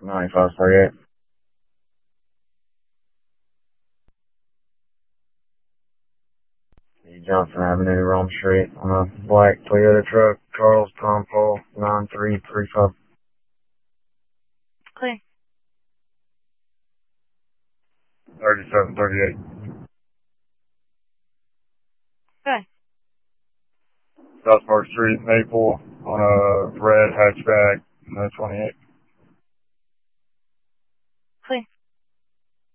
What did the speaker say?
9538. Johnson Avenue, Rome Street, on a black Toyota truck, Charles Tom Paul, 9335. Clear. 3738. Good. South Park Street, Maple, on a red hatchback, 28.